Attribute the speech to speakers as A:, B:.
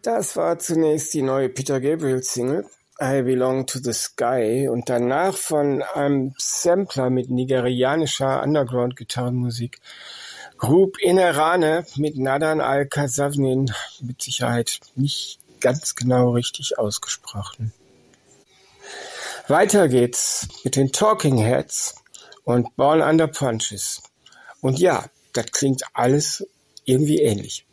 A: Das war zunächst die neue Peter Gabriel-Single "I Belong to the Sky" und danach von einem Sampler mit nigerianischer Underground-Gitarrenmusik Group Inerane mit Nadan Al-Kasavnin, mit Sicherheit nicht ganz genau richtig ausgesprochen. Weiter geht's mit den Talking Heads und Born Under Punches. Und ja, das klingt alles irgendwie ähnlich.